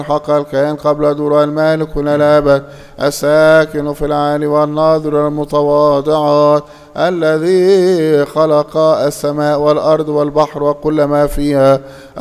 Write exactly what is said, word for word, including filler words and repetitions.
حق الكيان قبل دور المالك هنا الأبد الساكن في العالي والناظر المتواضعات الذي خلق السماء والأرض والبحر وكل ما فيها